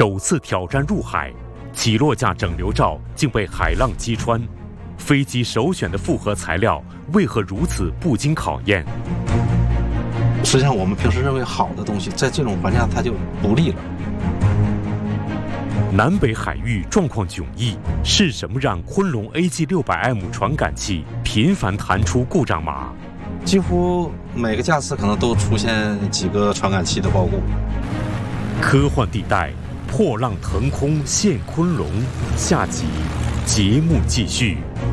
首次挑战入海，起落架整流罩竟被海浪击穿。飞机首选的复合材料为何如此不经考验？ 实际上，我们平时认为好的东西，在这种环境下它就不利了。 南北海域状况迥异，是什么让昆龙 AG600M 传感器频繁弹出故障码？ 几乎每个架次可能都出现几个传感器的包固。 科幻地带，破浪腾空现昆龙。下集节目继续。